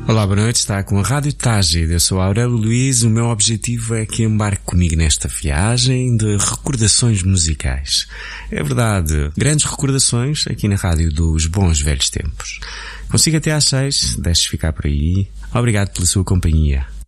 Olá, boa noite, está com a Rádio Tágide. Eu sou Aurélio Luís. O meu objetivo é que embarque comigo nesta viagem de recordações musicais. É verdade, grandes recordações aqui na Rádio dos bons velhos tempos. Consigo até às 6, deixes ficar por aí. Obrigado pela sua companhia.